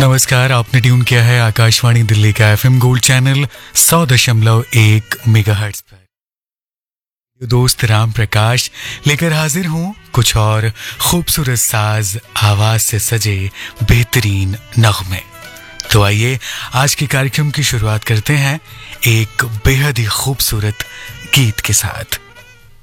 नमस्कार, आपने ट्यून किया है आकाशवाणी दिल्ली का एफएम गोल्ड चैनल 100.1 मेगाहर्ट्ज पर। दोस्त राम प्रकाश लेकर हाजिर हूँ कुछ और खूबसूरत साज आवाज से सजे बेहतरीन नगमे। तो आइए आज के कार्यक्रम की शुरुआत करते हैं एक बेहद ही खूबसूरत गीत के साथ।